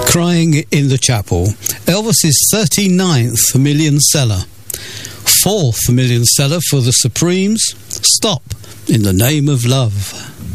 Crying in the Chapel, Elvis's 39th million seller. 4th million seller for the Supremes, Stop in the Name of Love.